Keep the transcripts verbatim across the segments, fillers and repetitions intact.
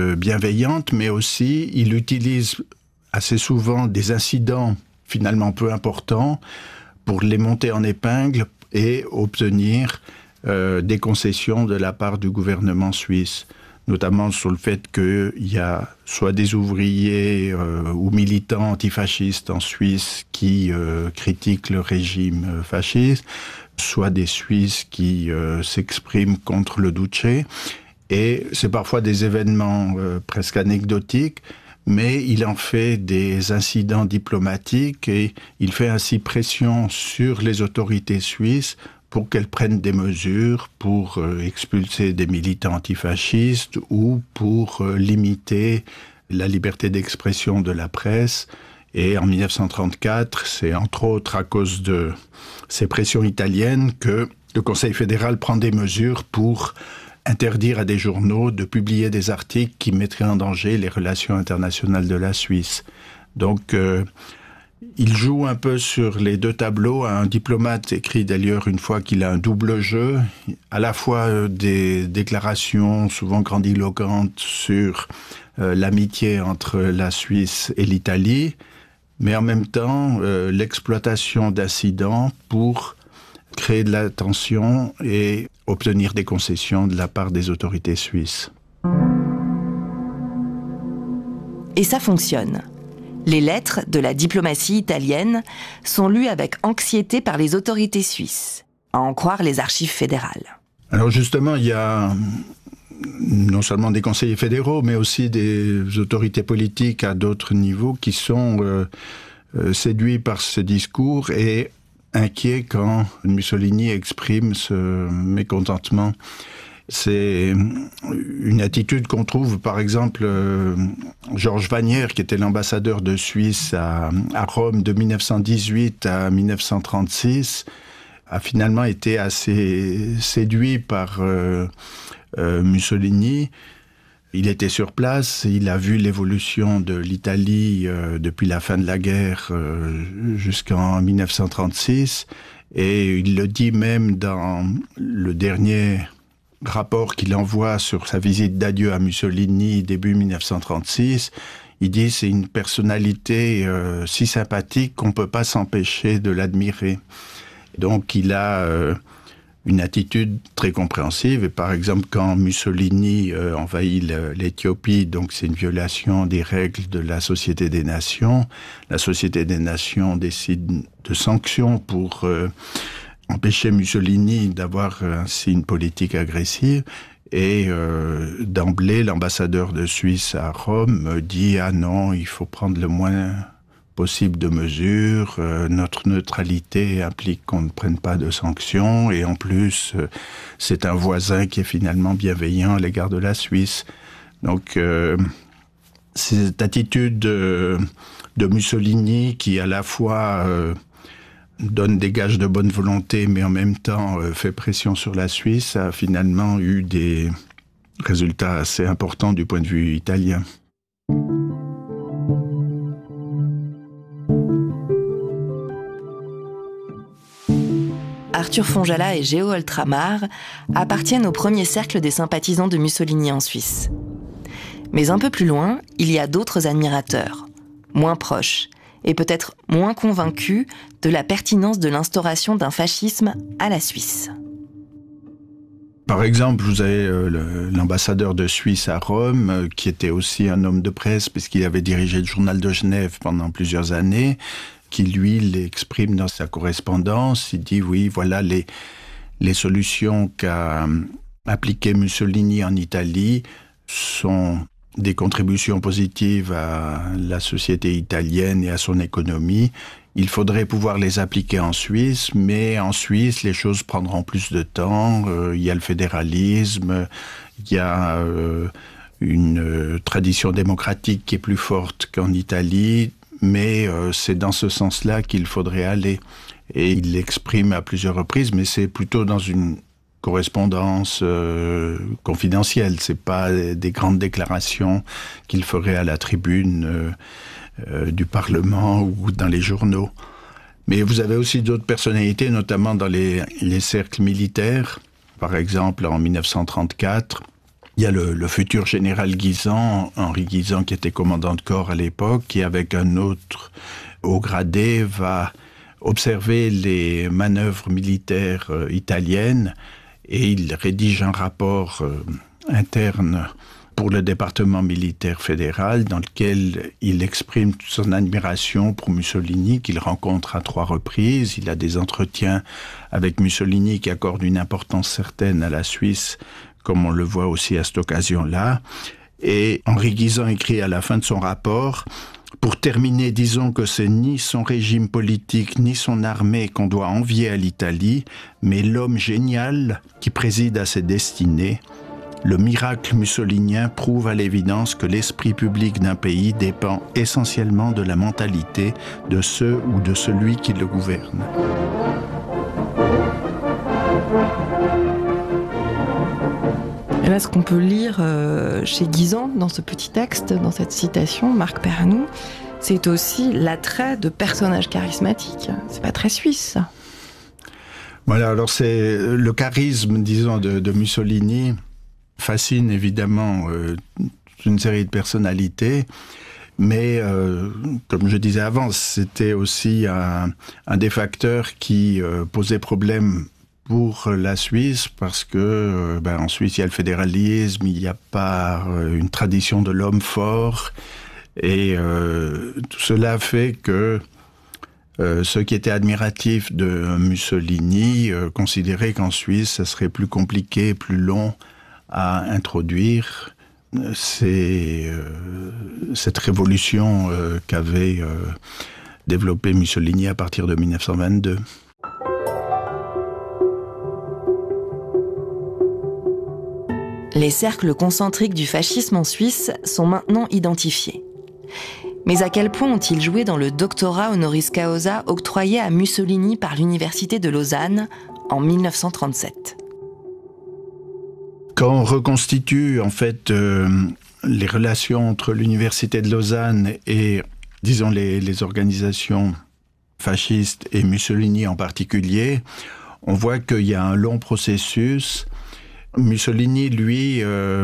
euh, bienveillante, mais aussi il utilise assez souvent des incidents finalement peu importants pour les monter en épingle et obtenir euh, des concessions de la part du gouvernement suisse, notamment sur le fait qu'il y a soit des ouvriers euh, ou militants antifascistes en Suisse qui euh, critiquent le régime euh, fasciste, soit des Suisses qui euh, s'expriment contre le Duce. Et c'est parfois des événements euh, presque anecdotiques, mais il en fait des incidents diplomatiques et il fait ainsi pression sur les autorités suisses pour qu'elles prennent des mesures pour euh, expulser des militants antifascistes ou pour euh, limiter la liberté d'expression de la presse. Et en dix-neuf cent trente-quatre, c'est entre autres à cause de ces pressions italiennes que le Conseil fédéral prend des mesures pour interdire à des journaux de publier des articles qui mettraient en danger les relations internationales de la Suisse. Donc, euh, il joue un peu sur les deux tableaux. Un diplomate écrit d'ailleurs une fois qu'il a un double jeu, à la fois euh, des déclarations souvent grandiloquentes sur euh, l'amitié entre la Suisse et l'Italie, mais en même temps euh, l'exploitation d'incidents pour créer de la tension et obtenir des concessions de la part des autorités suisses. Et ça fonctionne. Les lettres de la diplomatie italienne sont lues avec anxiété par les autorités suisses, à en croire les archives fédérales. Alors justement, il y a non seulement des conseillers fédéraux, mais aussi des autorités politiques à d'autres niveaux qui sont euh, euh, séduits par ce discours et inquiets quand Mussolini exprime ce mécontentement. C'est une attitude qu'on trouve, par exemple, euh, Georges Vanière, qui était l'ambassadeur de Suisse à, à Rome de dix-neuf cent dix-huit à dix-neuf cent trente-six, a finalement été assez séduit par euh, euh, Mussolini. Il était sur place, il a vu l'évolution de l'Italie euh, depuis la fin de la guerre euh, jusqu'en dix-neuf cent trente-six, et il le dit même dans le dernier rapport qu'il envoie sur sa visite d'adieu à Mussolini début dix-neuf cent trente-six. Il dit c'est une personnalité euh, si sympathique qu'on ne peut pas s'empêcher de l'admirer. Donc il a euh, une attitude très compréhensive. Et par exemple, quand Mussolini euh, envahit le, l'Éthiopie, donc c'est une violation des règles de la Société des Nations, la Société des Nations décide de sanctions pour euh, empêcher Mussolini d'avoir ainsi une politique agressive. Et euh, d'emblée, l'ambassadeur de Suisse à Rome dit « Ah non, il faut prendre le moins possible de mesures, euh, notre neutralité implique qu'on ne prenne pas de sanctions, et en plus, euh, c'est un voisin qui est finalement bienveillant à l'égard de la Suisse. » Donc, euh, cette attitude de, de Mussolini qui, à la fois, euh, donne des gages de bonne volonté, mais en même temps euh, fait pression sur la Suisse, a finalement eu des résultats assez importants du point de vue italien. Arthur Fonjala et Géo Oltramar appartiennent au premier cercle des sympathisants de Mussolini en Suisse. Mais un peu plus loin, il y a d'autres admirateurs, moins proches, et peut-être moins convaincus de la pertinence de l'instauration d'un fascisme à la Suisse. Par exemple, vous avez euh, le, l'ambassadeur de Suisse à Rome, euh, qui était aussi un homme de presse, puisqu'il avait dirigé le journal de Genève pendant plusieurs années, qui, lui, l'exprime dans sa correspondance. Il dit, oui, voilà les, les solutions qu'a appliquées Mussolini en Italie sont des contributions positives à la société italienne et à son économie. Il faudrait pouvoir les appliquer en Suisse, mais en Suisse, les choses prendront plus de temps. Euh, il y a le fédéralisme, il y a euh, une euh, tradition démocratique qui est plus forte qu'en Italie, mais euh, c'est dans ce sens-là qu'il faudrait aller. Et il l'exprime à plusieurs reprises, mais c'est plutôt dans une correspondance euh, confidentielle. C'est pas des grandes déclarations qu'il ferait à la tribune euh, euh, du Parlement ou dans les journaux. Mais vous avez aussi d'autres personnalités, notamment dans les, les cercles militaires. Par exemple, en dix-neuf cent trente-quatre, Il y a le, le futur général Guisan, Henri Guisan, qui était commandant de corps à l'époque, qui avec un autre haut gradé va observer les manœuvres militaires euh, italiennes et il rédige un rapport euh, interne pour le département militaire fédéral dans lequel il exprime toute son admiration pour Mussolini qu'il rencontre à trois reprises. Il a des entretiens avec Mussolini qui accordent une importance certaine à la Suisse, comme on le voit aussi à cette occasion-là. Et Henri Guisan écrit à la fin de son rapport: pour terminer, disons que c'est ni son régime politique, ni son armée qu'on doit envier à l'Italie, mais l'homme génial qui préside à ses destinées. Le miracle mussolinien prouve à l'évidence que l'esprit public d'un pays dépend essentiellement de la mentalité de ceux ou de celui qui le gouverne. Et là, ce qu'on peut lire euh, chez Guisan, dans ce petit texte, dans cette citation, Marc Perranou, c'est aussi l'attrait de personnages charismatiques. C'est pas très suisse, ça. Voilà, alors c'est le charisme, disons, de, de Mussolini fascine évidemment euh, une série de personnalités, mais euh, comme je disais avant, c'était aussi un, un des facteurs qui euh, posait problème pour la Suisse, parce que euh, ben, en Suisse il y a le fédéralisme, il n'y a pas euh, une tradition de l'homme fort, et euh, tout cela fait que euh, ceux qui étaient admiratifs de Mussolini euh, considéraient qu'en Suisse ça serait plus compliqué, plus long à introduire c'est, euh, cette révolution euh, qu'avait euh, développée Mussolini à partir de mille neuf cent vingt-deux. Les cercles concentriques du fascisme en Suisse sont maintenant identifiés. Mais à quel point ont-ils joué dans le doctorat honoris causa octroyé à Mussolini par l'Université de Lausanne en mille neuf cent trente-sept ? Quand on reconstitue en fait euh, les relations entre l'Université de Lausanne et, disons, les, les organisations fascistes et Mussolini en particulier, on voit qu'il y a un long processus. Mussolini, lui, euh,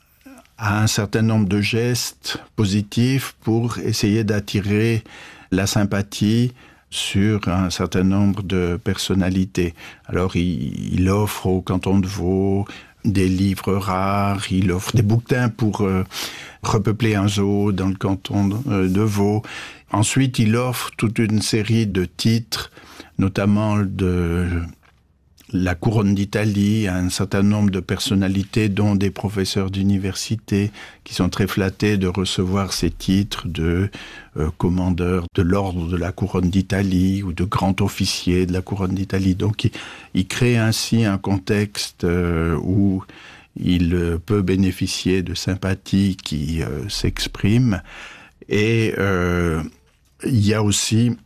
a un certain nombre de gestes positifs pour essayer d'attirer la sympathie sur un certain nombre de personnalités. Alors, il, il offre au canton de Vaud des livres rares, il offre des bouquetins pour euh, repeupler un zoo dans le canton de, euh, de Vaud. Ensuite, il offre toute une série de titres, notamment de la couronne d'Italie à un certain nombre de personnalités, dont des professeurs d'université, qui sont très flattés de recevoir ces titres de euh, commandeur de l'ordre de la couronne d'Italie ou de grand officier de la couronne d'Italie. Donc, il, il crée ainsi un contexte euh, où il euh, peut bénéficier de sympathies qui euh, s'expriment. Et euh, il y a aussi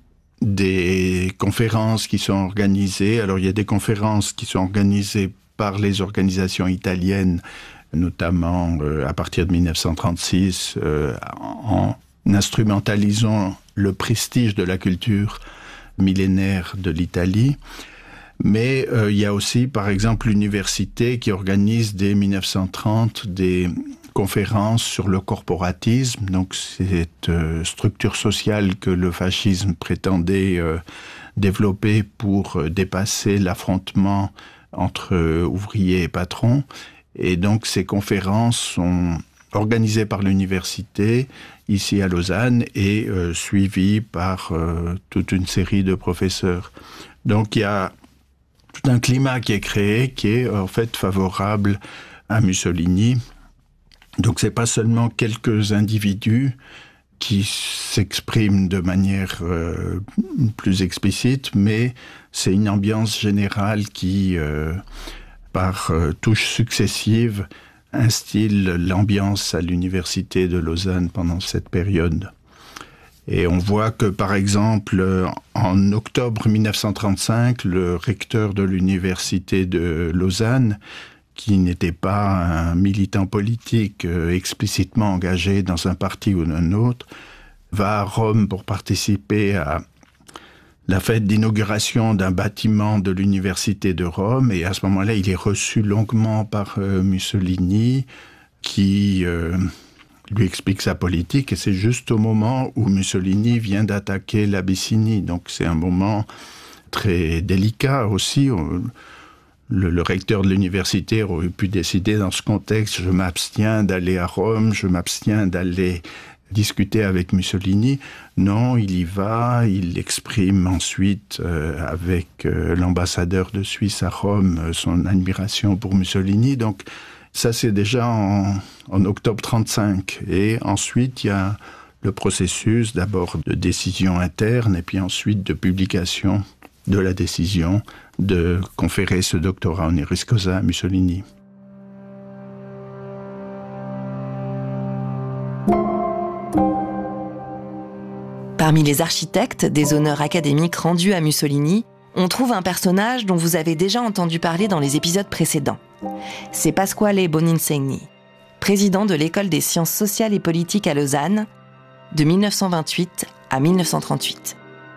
des conférences qui sont organisées. Alors, il y a des conférences qui sont organisées par les organisations italiennes, notamment euh, à partir de mille neuf cent trente-six, euh, en instrumentalisant le prestige de la culture millénaire de l'Italie. Mais euh, il y a aussi, par exemple, l'université qui organise dès mille neuf cent trente des conférences sur le corporatisme, donc cette euh, structure sociale que le fascisme prétendait euh, développer pour euh, dépasser l'affrontement entre euh, ouvriers et patrons. Et donc ces conférences sont organisées par l'université ici à Lausanne et euh, suivies par euh, toute une série de professeurs. Donc il y a tout un climat qui est créé qui est en fait favorable à Mussolini. Donc c'est pas seulement quelques individus qui s'expriment de manière euh, plus explicite, mais c'est une ambiance générale qui, euh, par euh, touches successives, instille l'ambiance à l'université de Lausanne pendant cette période. Et on voit que, par exemple, en octobre mille neuf cent trente-cinq, le recteur de l'université de Lausanne, qui n'était pas un militant politique euh, explicitement engagé dans un parti ou un autre, va à Rome pour participer à la fête d'inauguration d'un bâtiment de l'université de Rome. Et à ce moment-là, il est reçu longuement par euh, Mussolini. qui euh, lui explique sa politique, et c'est juste au moment où Mussolini vient d'attaquer l'Abyssinie. Donc c'est un moment très délicat aussi. Le, le recteur de l'université aurait pu décider dans ce contexte, je m'abstiens d'aller à Rome, je m'abstiens d'aller discuter avec Mussolini. Non, il y va, il exprime ensuite euh, avec euh, l'ambassadeur de Suisse à Rome euh, son admiration pour Mussolini. Donc ça c'est déjà en, en octobre trente-cinq. Et ensuite il y a le processus d'abord de décision interne et puis ensuite de publication de la décision de conférer ce doctorat honoris causa à Mussolini. Parmi les architectes des honneurs académiques rendus à Mussolini, on trouve un personnage dont vous avez déjà entendu parler dans les épisodes précédents. C'est Pasquale Boninsegni, président de l'École des sciences sociales et politiques à Lausanne, de mille neuf cent vingt-huit à mille neuf cent trente-huit.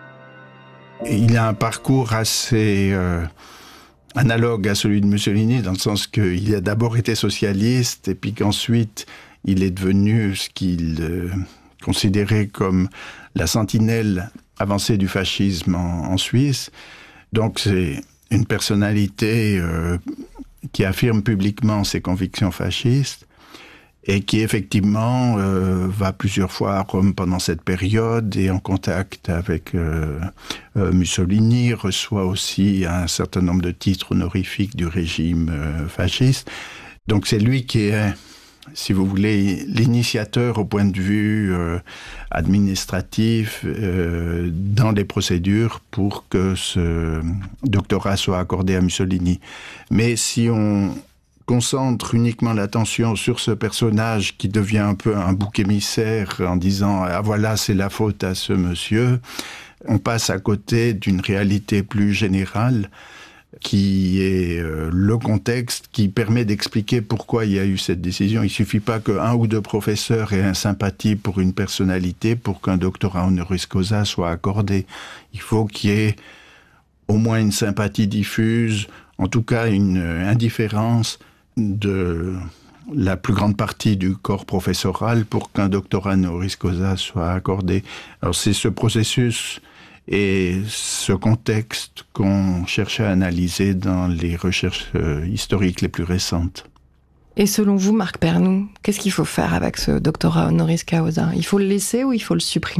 Il a un parcours assez euh, analogue à celui de Mussolini, dans le sens qu'il a d'abord été socialiste, et puis qu'ensuite il est devenu ce qu'il euh, considérait comme la sentinelle avancée du fascisme en, en Suisse. Donc c'est une personnalité euh, qui affirme publiquement ses convictions fascistes et qui effectivement euh, va plusieurs fois à Rome pendant cette période et en contact avec euh, euh, Mussolini, reçoit aussi un certain nombre de titres honorifiques du régime euh, fasciste. Donc c'est lui qui est, si vous voulez, l'initiateur au point de vue euh, administratif euh, dans les procédures pour que ce doctorat soit accordé à Mussolini. Mais si on concentre uniquement l'attention sur ce personnage qui devient un peu un bouc émissaire en disant « Ah voilà, c'est la faute à ce monsieur », on passe à côté d'une réalité plus générale qui est euh, le contexte qui permet d'expliquer pourquoi il y a eu cette décision. Il ne suffit pas qu'un ou deux professeurs aient une sympathie pour une personnalité pour qu'un doctorat honoris causa soit accordé. Il faut qu'il y ait au moins une sympathie diffuse, en tout cas une indifférence de la plus grande partie du corps professoral pour qu'un doctorat honoris causa soit accordé. Alors c'est ce processus et ce contexte qu'on cherche à analyser dans les recherches euh, historiques les plus récentes. Et selon vous, Marc Pernoud, qu'est-ce qu'il faut faire avec ce doctorat honoris causa ? Il faut le laisser ou il faut le supprimer ?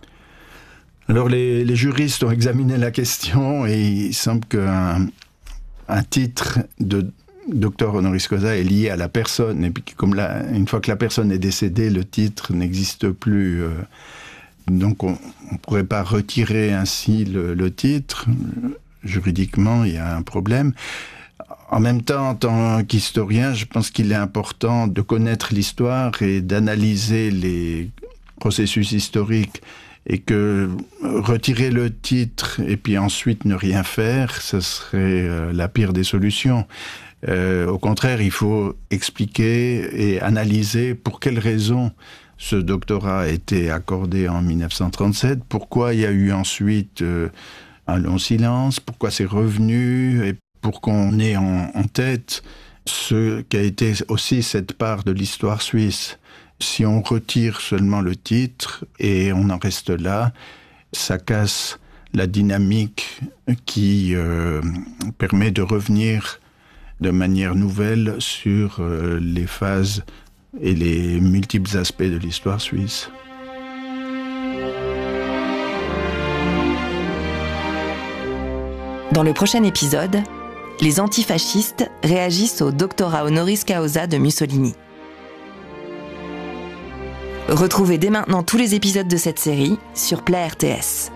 Alors les, les juristes ont examiné la question et il semble qu'un un titre de docteur honoris causa est lié à la personne. Et puis comme la, une fois que la personne est décédée, le titre n'existe plus. Euh, donc on ne pourrait pas retirer ainsi le, le titre. Juridiquement, il y a un problème. En même temps, en tant qu'historien, je pense qu'il est important de connaître l'histoire et d'analyser les processus historiques. Et que retirer le titre et puis ensuite ne rien faire, ce serait euh, la pire des solutions. Euh, au contraire, il faut expliquer et analyser pour quelles raisons ce doctorat a été accordé en mille neuf cent trente-sept, pourquoi il y a eu ensuite euh, un long silence, pourquoi c'est revenu, et pour qu'on ait en, en tête ce qu'a été aussi cette part de l'histoire suisse. Si on retire seulement le titre et on en reste là, ça casse la dynamique qui euh, permet de revenir de manière nouvelle sur euh, les phases et les multiples aspects de l'histoire suisse. Dans le prochain épisode, les antifascistes réagissent au doctorat honoris causa de Mussolini. Retrouvez dès maintenant tous les épisodes de cette série sur Play R T S.